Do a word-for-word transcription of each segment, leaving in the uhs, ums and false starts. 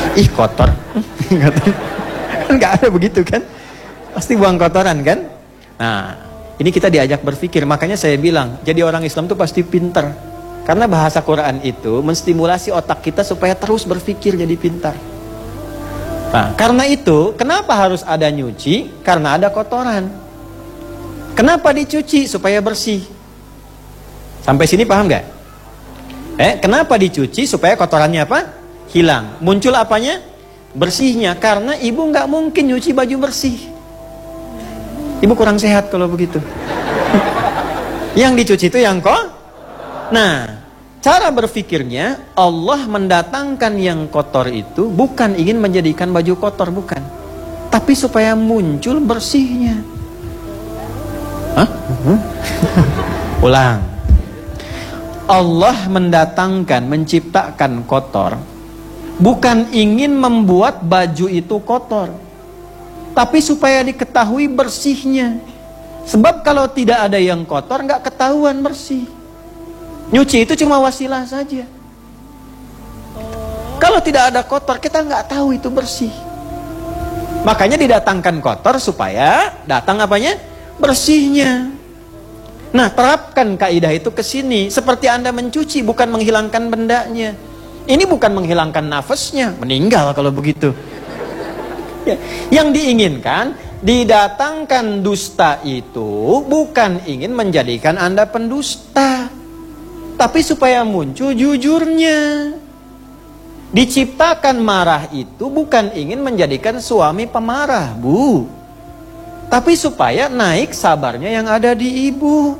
Ih kotor. Kan nggak ada begitu kan? Pasti buang kotoran kan? Nah, ini kita diajak berpikir. Makanya saya bilang, jadi orang Islam itu pasti pintar. Karena bahasa Quran itu menstimulasi otak kita supaya terus berpikir jadi pintar. Nah, karena itu, kenapa harus ada nyuci? Karena ada kotoran. Kenapa dicuci? Supaya bersih. Sampai sini paham nggak? Eh, kenapa dicuci? Supaya kotorannya apa? Hilang. Muncul apanya? Bersihnya. Karena ibu nggak mungkin nyuci baju bersih. Ibu kurang sehat kalau begitu. Yang dicuci itu yang kok. Nah, cara berpikirnya Allah mendatangkan yang kotor itu bukan ingin menjadikan baju kotor, bukan. Tapi supaya muncul bersihnya. Hah? Ulang. Allah mendatangkan, menciptakan kotor bukan ingin membuat baju itu kotor, tapi supaya diketahui bersihnya. Sebab kalau tidak ada yang kotor nggak ketahuan bersih. Nyuci itu cuma wasilah saja. Kalau tidak ada kotor kita nggak tahu itu bersih. Makanya didatangkan kotor supaya datang apanya? Bersihnya. Nah, terapkan kaidah itu ke sini. Seperti Anda mencuci bukan menghilangkan bendanya. Ini bukan menghilangkan nafasnya, meninggal kalau begitu. Ya, yang diinginkan, didatangkan dusta itu bukan ingin menjadikan Anda pendusta, tapi supaya muncul jujurnya. Diciptakan marah itu bukan ingin menjadikan suami pemarah, Bu, tapi supaya naik sabarnya yang ada di ibu.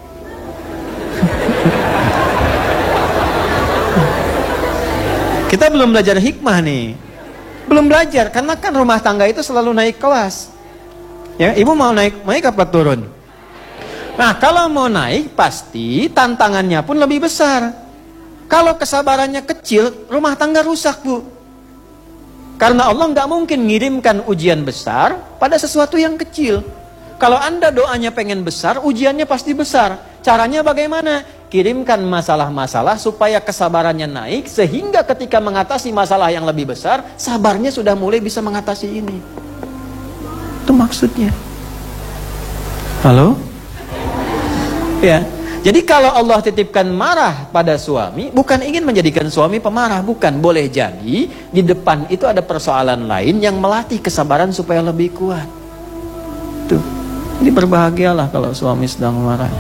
Kita belum belajar hikmah nih. Belum belajar, karena kan rumah tangga itu selalu naik kelas. Ya, ibu mau naik, naik apa turun? Nah, kalau mau naik pasti tantangannya pun lebih besar. Kalau kesabarannya kecil, rumah tangga rusak, Bu. Karena Allah nggak mungkin ngirimkan ujian besar pada sesuatu yang kecil. Kalau Anda doanya pengen besar, ujiannya pasti besar. Caranya bagaimana? Kirimkan masalah-masalah supaya kesabarannya naik, sehingga ketika mengatasi masalah yang lebih besar, sabarnya sudah mulai bisa mengatasi ini. Itu maksudnya. Halo? Ya. Jadi kalau Allah titipkan marah pada suami, bukan ingin menjadikan suami pemarah, bukan. Boleh jadi di depan itu ada persoalan lain yang melatih kesabaran supaya lebih kuat. Tuh. Jadi berbahagialah kalau suami sedang marah.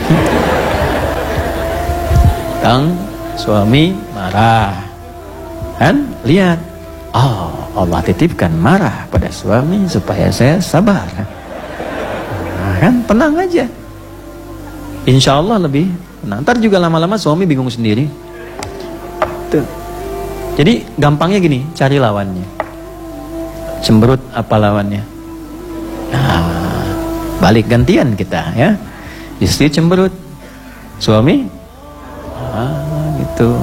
Sedang suami marah. Kan? Lihat. Oh, Allah titipkan marah pada suami supaya saya sabar. Nah, kan? Tenang aja. Insya Allah lebih tenang. Ntar juga lama-lama suami bingung sendiri. Tuh. Jadi gampangnya gini, cari lawannya. Cemberut apa lawannya? Nah, balik gantian kita ya. Istri cemberut, suami, ah gitu.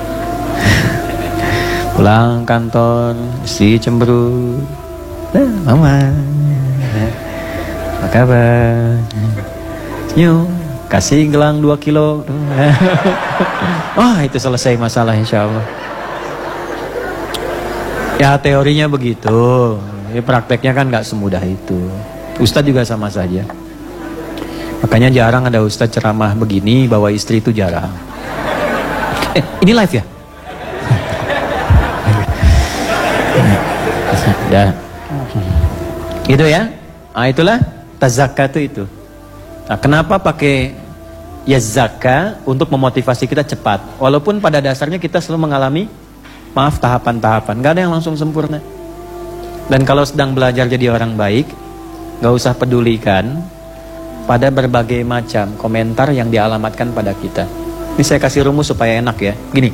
Pulang kantor, istri cemberut. Nah, mama, apa kabar? Yuk. Kasih gelang dua kilo. Wah, itu selesai masalah insya Allah. Ya teorinya begitu, ya, prakteknya kan nggak semudah itu. Ustadz juga sama saja. Makanya jarang ada ustadz ceramah begini bawa istri, itu jarang. Eh, ini live ya? Ya. Gitu ya. Nah, itulah tazakka itu. Nah, kenapa pakai ya zakah? Untuk memotivasi kita cepat. Walaupun pada dasarnya kita selalu mengalami, maaf, tahapan-tahapan. Gak ada yang langsung sempurna. Dan kalau sedang belajar jadi orang baik, gak usah pedulikan pada berbagai macam komentar yang dialamatkan pada kita. Ini saya kasih rumus supaya enak ya. Gini,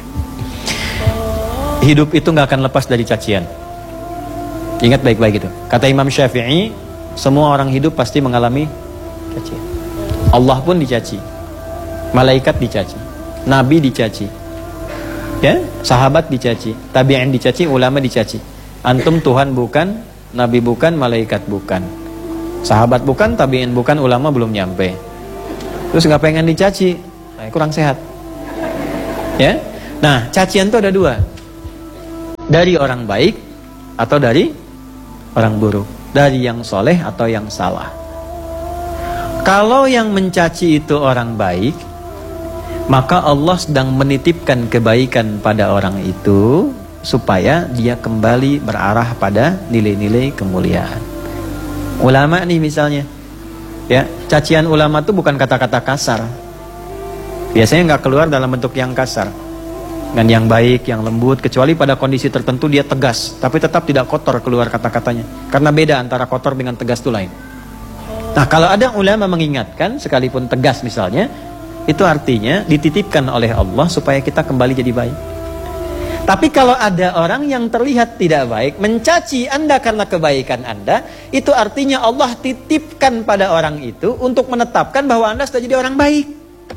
hidup itu gak akan lepas dari cacian. Ingat baik-baik itu. Kata Imam Syafi'i, semua orang hidup pasti mengalami cacian. Allah pun dicaci, malaikat dicaci, nabi dicaci, ya, sahabat dicaci, tabi'in dicaci, ulama dicaci. Antum Tuhan bukan, nabi bukan, malaikat bukan, sahabat bukan, tabi'in bukan, ulama belum nyampe. Terus nggak pengen dicaci, nah, kurang sehat. Ya, nah cacian itu ada dua. Dari orang baik atau dari orang buruk? Dari yang soleh atau yang salah? Kalau yang mencaci itu orang baik, maka Allah sedang menitipkan kebaikan pada orang itu supaya dia kembali berarah pada nilai-nilai kemuliaan. Ulama nih misalnya, ya, cacian ulama itu bukan kata-kata kasar. Biasanya nggak keluar dalam bentuk yang kasar, dengan yang baik, yang lembut, kecuali pada kondisi tertentu dia tegas, tapi tetap tidak kotor keluar kata-katanya. Karena beda antara kotor dengan tegas itu lain. Nah, kalau ada ulama mengingatkan, sekalipun tegas misalnya, itu artinya dititipkan oleh Allah supaya kita kembali jadi baik. Tapi kalau ada orang yang terlihat tidak baik, mencaci Anda karena kebaikan Anda, itu artinya Allah titipkan pada orang itu untuk menetapkan bahwa Anda sudah jadi orang baik.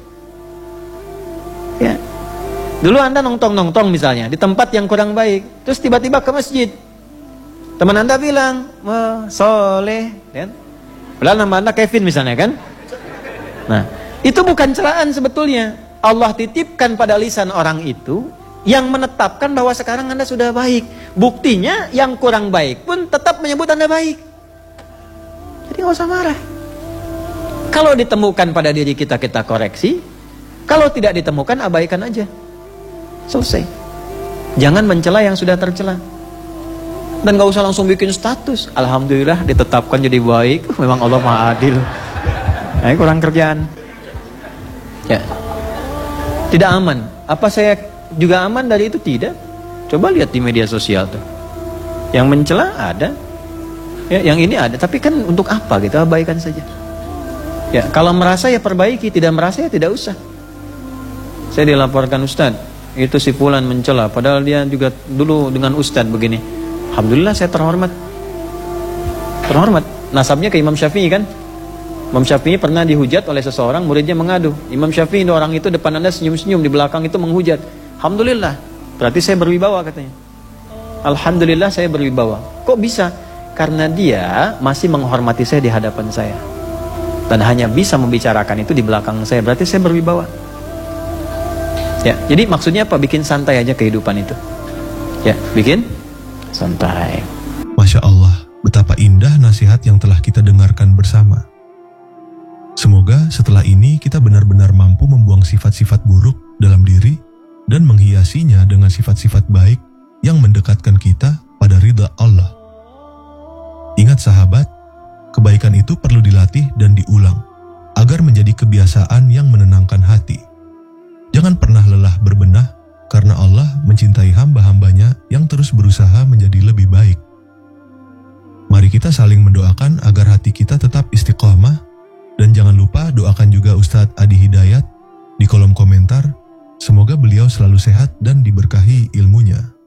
Ya. Dulu Anda nongtong-nongtong misalnya di tempat yang kurang baik, terus tiba-tiba ke masjid. Teman Anda bilang, "Wah, soleh," kan? Padahal nama Anda Kevin misalnya kan? Nah, itu bukan celaan sebetulnya. Allah titipkan pada lisan orang itu yang menetapkan bahwa sekarang Anda sudah baik. Buktinya yang kurang baik pun tetap menyebut Anda baik. Jadi nggak usah marah. Kalau ditemukan pada diri kita, kita koreksi. Kalau tidak ditemukan, abaikan aja. Selesai. Jangan mencela yang sudah tercela. Dan gak usah langsung bikin status. Alhamdulillah ditetapkan jadi baik. Uh, memang Allah Maha Adil. Nah, kurang kerjaan. Ya. Tidak aman. Apa saya juga aman dari itu? Tidak. Coba lihat di media sosial tuh. Yang mencela ada. Ya, yang ini ada. Tapi kan untuk apa gitu? Abaikan saja. Ya, kalau merasa ya perbaiki. Tidak merasa ya tidak usah. Saya dilaporkan Ustadz, itu si fulan mencela, padahal dia juga dulu dengan Ustadz begini. Alhamdulillah saya terhormat. Terhormat. Nasabnya ke Imam Syafi'i kan? Imam Syafi'i pernah dihujat oleh seseorang, muridnya mengadu. Imam Syafi'i, orang itu depan Anda senyum-senyum, di belakang itu menghujat. Alhamdulillah. Berarti saya berwibawa katanya. Alhamdulillah saya berwibawa. Kok bisa? Karena dia masih menghormati saya di hadapan saya. Dan hanya bisa membicarakan itu di belakang saya. Berarti saya berwibawa. Ya, jadi maksudnya apa? Bikin santai aja kehidupan itu. Ya, bikin santai. Masya Allah, betapa indah nasihat yang telah kita dengarkan bersama. Semoga setelah ini kita benar-benar mampu membuang sifat-sifat buruk dalam diri dan menghiasinya dengan sifat-sifat baik yang mendekatkan kita pada ridha Allah. Ingat sahabat, kebaikan itu perlu dilatih dan diulang agar menjadi kebiasaan yang menenangkan hati. Jangan pernah lelah berbenah, karena Allah mencintai hamba-hambanya yang terus berusaha menjadi lebih baik. Mari kita saling mendoakan agar hati kita tetap istiqomah, dan jangan lupa doakan juga Ustadz Adi Hidayat di kolom komentar. Semoga beliau selalu sehat dan diberkahi ilmunya.